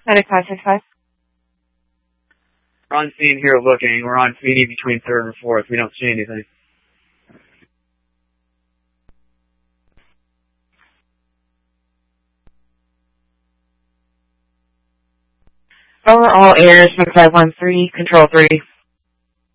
Medic 565. We're on scene here looking. We're on Feeney between 3rd and 4th. We don't see anything. Over all airs, Medic 513, Control 3.